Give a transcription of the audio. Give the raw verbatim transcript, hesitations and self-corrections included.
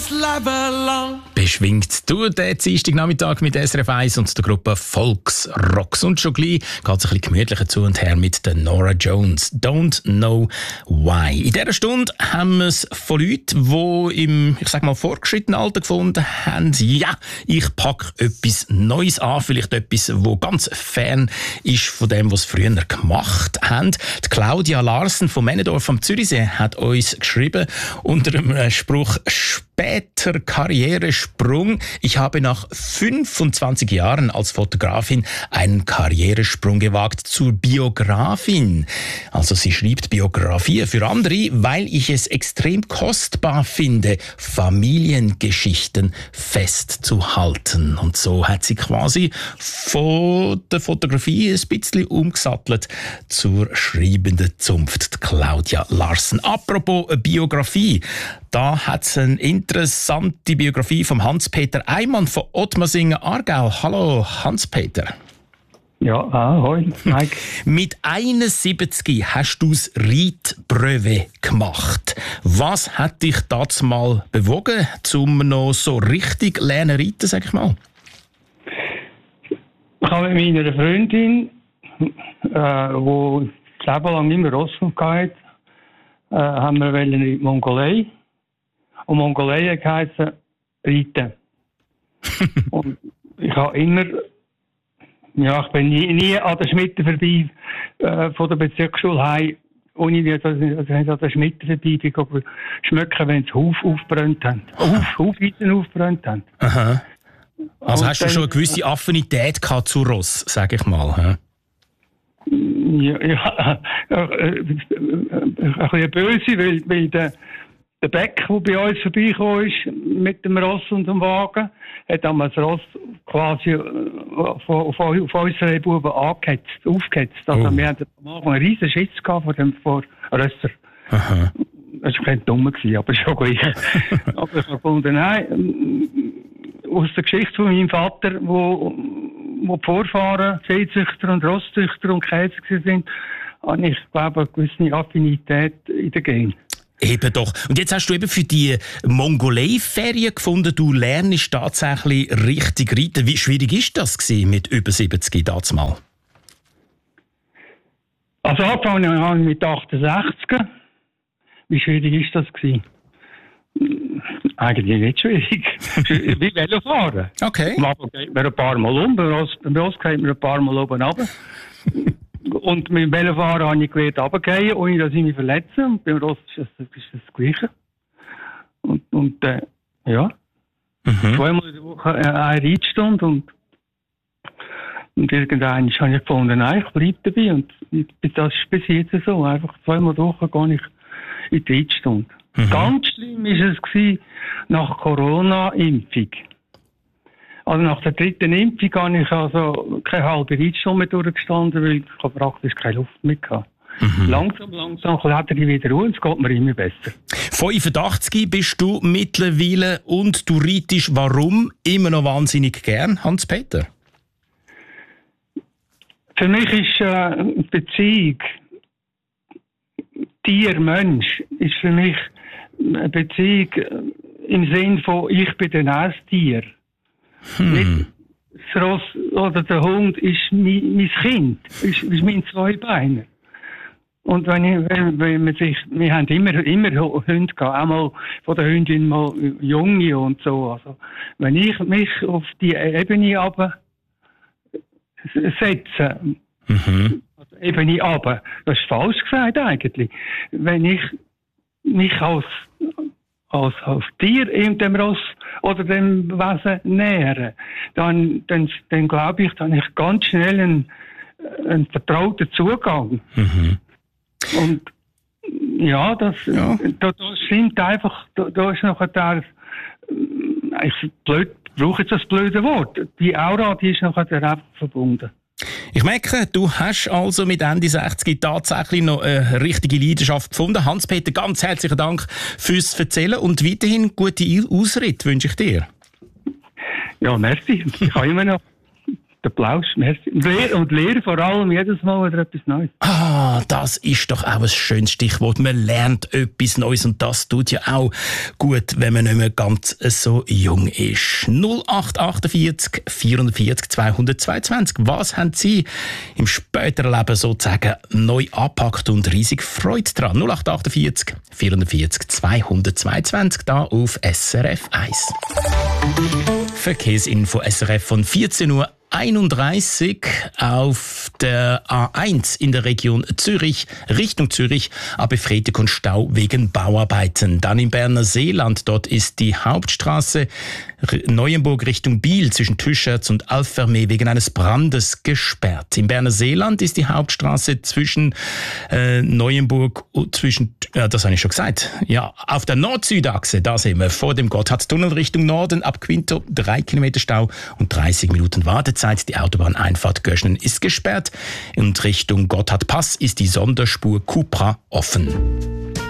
this love along. Beschwingt du den Dienstagnachmittag mit S R F eins und der Gruppe Volksrocks. Und schon gleich geht es ein bisschen gemütlicher zu und her mit der Norah Jones. Don't know why. In dieser Stunde haben wir es von Leuten, die im, ich sag mal, fortgeschrittenen Alter gefunden haben, ja, ich packe etwas Neues an, vielleicht etwas, das ganz fern ist von dem, was sie früher gemacht haben. Die Claudia Larsen von Männendorf am Zürichsee hat uns geschrieben unter dem Spruch «Später Karrieresprung. Ich habe nach fünfundzwanzig Jahren als Fotografin einen Karrieresprung gewagt zur Biografin.» Also sie schreibt Biografie für andere, weil ich es extrem kostbar finde, Familiengeschichten festzuhalten. Und so hat sie quasi von der Fotografie ein bisschen umgesattelt zur schreibenden Zunft, Claudia Larsen. Apropos Biografie, da hat es eine interessante Biografie von Hans-Peter Eimann von Ottmarsingen, Aargau. Hallo Hans-Peter. Ja, ah, hoi, Mike. Mit einundsiebzig hast du das Reitbrevet gemacht. Was hat dich dazu mal bewogen, um noch so richtig lernen reiten, sag ich mal? Ich habe mit meiner Freundin, äh, die das Leben lang immer Ross hatte, äh, haben wir in die Mongolei. Und Mongolei hat geheißen reiten. Und ich habe immer, ja, ich bin nie, nie an der Schmiede vorbei, äh, von der Bezirksschule heim, ohne dass ich an der Schmiede vorbei bin, schmecken, wenn sie Huf aufgebrannt haben. Huf, Hufeisen aufgebrannt haben. Aha. Also Und hast du dann, schon eine gewisse Affinität gehabt zu Ross, sag ich mal. He? Ja, ja, äh, ein bisschen böse, weil, weil der, der Beck, der bei uns vorbeigekommen ist, mit dem Ross und dem Wagen, hat damals das Ross quasi von, von, von unseren Buben angehetzt, aufgehetzt. Also Oh. wir hatten am Anfang einen riesen Schiss gehabt vor dem vor Rösser. Aha. Das war kein Dummer, aber schon gleich. Aber ich habe gefunden, nein, aus der Geschichte von meinem Vater, wo, wo die Vorfahren Viehzüchter und Rosszüchter und Käser sind, habe ich, glaube ich, eine gewisse Affinität in den Genen. Eben doch. Und jetzt hast du eben für die Mongolei-Ferien gefunden, du lernst tatsächlich richtig reiten. Wie schwierig ist das gewesen mit über siebzig damals mal? Also angefangen habe ich mit achtundsechzig. Wie schwierig ist das gewesen? Eigentlich nicht schwierig. Wie Velofahren. Okay. Am Anfang geht man ein paar Mal um, beim Ross, beim Ross geht man ein paar Mal oben runter. Und mit dem Velofahren habe ich gelernt, runterzugehen, ohne dass ich mich verletze. Und beim Ross ist das, ist das Gleiche. Und, und äh, ja, Mhm. zweimal in der Woche äh, eine Reitstunde. Und, und irgendwann habe ich gefunden, nein, ich bleibe dabei. Und das ist bis jetzt so. Einfach zweimal in der Woche gehe ich in die Reitstunde. Mhm. Ganz schlimm war es gewesen, nach Corona-Impfung. Also nach der dritten Impfung habe ich also keine halbe Reitstunde mehr durchgestanden, weil ich praktisch keine Luft mehr hatte. Mhm. Langsam, langsam kletter ich wieder ruhig und es geht mir immer besser. fünfundachtzig bist du mittlerweile und du reitest warum immer noch wahnsinnig gern, Hans-Peter? Für mich ist äh, Beziehung Tier-Mensch ist für mich eine Beziehung im Sinn von ich bin dann auch ein Tier. Hm. Nicht das Ross oder der Hund ist mein, mein Kind, ist, ist mein Zweibeiner. Und wenn, ich, wenn, wenn man sich, wir haben immer, immer Hunde gehabt, auch mal von der Hündin mal Junge und so. Also, wenn ich mich auf die Ebene runter setze, Mhm. also Ebene runter, das ist falsch gesagt eigentlich. Wenn ich mich als, als, als Tier in dem Ross oder dem Wesen nähere, dann, dann, dann glaube ich, dann habe ich ganz schnell einen, einen vertrauten Zugang. Mhm. Und ja, das, Ja. Da, das stimmt einfach, da, da ist noch der, ich blöd, brauche jetzt das blöde Wort, die Aura, die ist noch einfach verbunden. Ich merke, du hast also mit Ende sechzig tatsächlich noch eine richtige Leidenschaft gefunden. Hans-Peter, ganz herzlichen Dank fürs Erzählen und weiterhin gute Ausritt wünsche ich dir. Ja, merci, ich kann immer noch. der Plausch. Merci. Und Lehre, und Lehre vor allem jedes Mal wieder etwas Neues. Ah, das ist doch auch ein schönes Stichwort. Man lernt etwas Neues und das tut ja auch gut, wenn man nicht mehr ganz so jung ist. null acht achtundvierzig vierundvierzig zweihundertzweiundzwanzig. Was haben Sie im späteren Leben sozusagen neu angepackt und riesig Freude dran? null acht achtundvierzig vierundvierzig zweihundertzweiundzwanzig da auf S R F eins. Verkehrsinfo S R F von vierzehn Uhr einunddreißig auf der A eins in der Region Zürich, Richtung Zürich, aber Freitag und Stau wegen Bauarbeiten. Dann im Berner Seeland, dort ist die Hauptstraße Neuenburg Richtung Biel zwischen Tüscherz und Alfermee wegen eines Brandes gesperrt. Im Berner Seeland ist die Hauptstraße zwischen äh, Neuenburg und zwischen, ja, das habe ich schon gesagt, ja, auf der Nord-Süd-Achse, da sehen wir vor dem Gotthardtunnel Richtung Norden ab Quinto drei Kilometer Stau und dreißig Minuten Wartezeit. Die Autobahneinfahrt Göschnen ist gesperrt und Richtung Gotthardpass ist die Sonderspur Cupra offen.